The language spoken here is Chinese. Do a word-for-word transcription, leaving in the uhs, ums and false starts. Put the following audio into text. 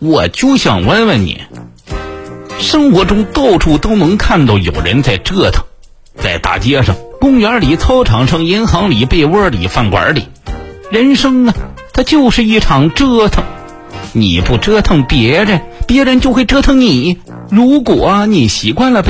我就想问问你，生活中到处都能看到有人在折腾，在大街上、公园里、操场上、银行里、被窝里、饭馆里，人生啊，它就是一场折腾。你不折腾别人，别人就会折腾你。如果你习惯了